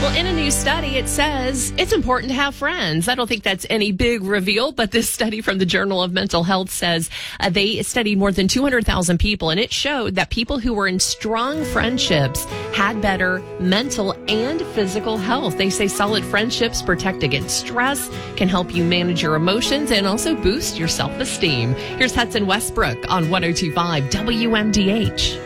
Well, in a new study, it says it's important to have friends. I don't think that's any big reveal, but this study from the Journal of Mental Health says they studied more than 200,000 people, and it showed that people who were in strong friendships had better mental and physical health. They say solid friendships protect against stress, can help you manage your emotions, and also boost your self-esteem. Here's Hudson Westbrook on 102.5 WMDH.